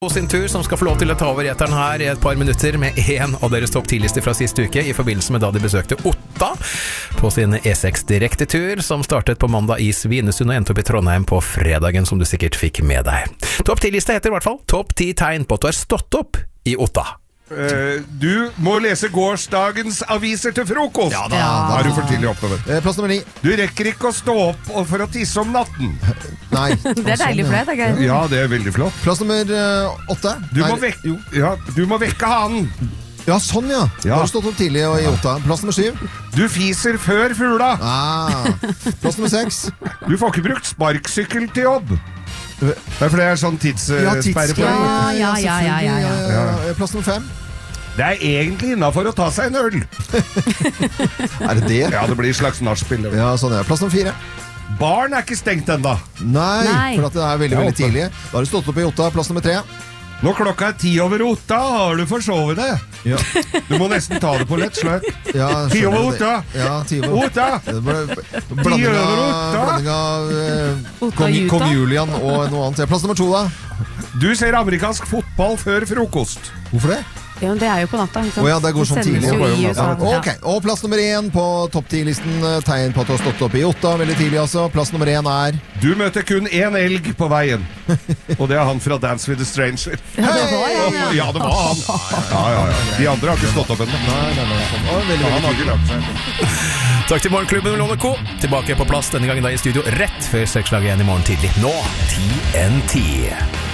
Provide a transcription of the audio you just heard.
Sin tur, som skal få lov til å ta over eteren her i et par minutter med en av deres topp 10-lister fra siste uke, i forbindelse med da de besøkte Otta på sin E6 direktetur, som startet på mandag i Svinesund og endte opp i Trondheim på fredagen, som du sikkert fikk med deg. Topp 10-liste heter i hvert fall Topp 10 tegn på at du har stått opp i Otta. Du må lese gårsdagens aviser til frokost. Ja, da er du for tidlig oppe, vet du. Plass nummer 9. Du rekker ikke å stå opp for å tisse om natten. Nei. Det er deilig for deg, det er gøy. Ja, det er veldig flott. Plass nummer 8. Du må vekke hanen. Ja, sånn ja. Da har du stått opp tidlig og i Otta. Plass nummer 7. Du fiser før fugla. Plass nummer 6. Du får ikke brukt sparksykkel til jobb. Det er fordi det er sånn tidssperre på deg. Ja. Plass nummer 5. Det er egentlig innenfor å ta seg en øl. Er det det? Ja, det blir et slags nachspiel. Ja, sånn er. Plass nummer 4. Barn er ikke stengt enda. Nei, for at det er veldig, veldig tidlig. Da har du stått opp i Otta. Plass nummer 3. Når klokka er 10 over Otta, har du forsovet det. Ja. Du må nesten ta det på lett sløk. Ja, 10 over Otta. Ja, 10 over Otta. Blanding av Kong Julian og noe annet. Plass nummer 2 da. Du ser amerikansk fotball før frokost. Hvorfor det? Ja, men det er jo på natta. Ikke sant? Ja, det går sånn tidlig. Ok, og plass nummer 1 på topp 10-listen. Tegn på at du har stått opp i Otta veldig tidlig, altså. Plass nummer 1 er... Du møter kun én elg på veien. Og det er han fra Dance with a Stranger. Ja, det var han. Ja. De andre har ikke stått opp ennå. Nei. Han har ikke lagt seg. Takk til Morgenklubben med Lovende Co. Tilbake på plass denne gangen da i studio rett før 6-slaget igjen i morgen tidlig. Nå, TNT.